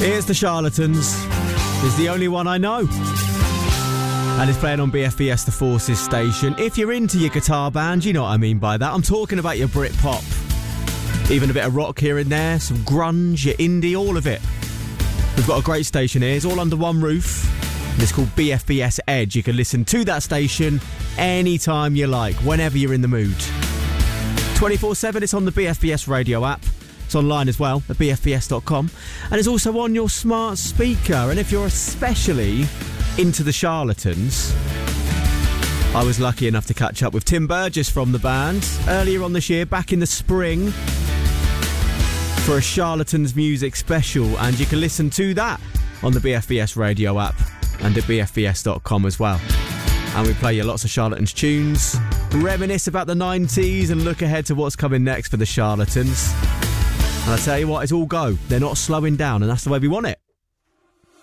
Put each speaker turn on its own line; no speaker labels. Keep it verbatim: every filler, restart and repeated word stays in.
Here's The Charlatans. It's the only one I know. And it's playing on B F B S The Forces station. If you're into your guitar band, you know what I mean by that. I'm talking about your Britpop. Even a bit of rock here and there, some grunge, your indie, all of it. We've got a great station here. It's all under one roof. It's called B F B S Edge. You can listen to that station anytime you like, whenever you're in the mood. twenty-four seven, it's on the B F B S radio app. It's online as well, at b f b s dot com. And it's also on your smart speaker. And if you're especially into the Charlatans, I was lucky enough to catch up with Tim Burgess from the band earlier on this year, back in the spring, for a Charlatans music special. And you can listen to that on the B F B S radio app and at b f b s dot com as well. And we play you lots of Charlatans tunes, reminisce about the nineties and look ahead to what's coming next for the Charlatans. And I tell you what, it's all go. They're not slowing down, and that's the way we want it.